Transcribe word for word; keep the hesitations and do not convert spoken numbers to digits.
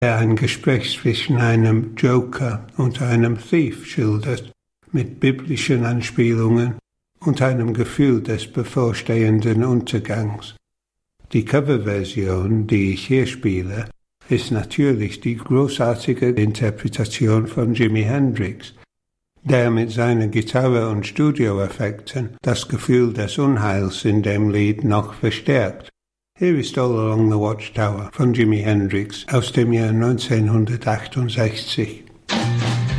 der ein Gespräch zwischen einem Joker und einem Thief schildert, mit biblischen Anspielungen und einem Gefühl des bevorstehenden Untergangs. Die Coverversion, die ich hier spiele, ist natürlich die großartige Interpretation von Jimi Hendrix, der mit seiner Gitarre und Studioeffekten das Gefühl des Unheils in dem Lied noch verstärkt. Hier ist All Along the Watchtower von Jimi Hendrix aus dem Jahr neunzehnhundertachtundsechzig.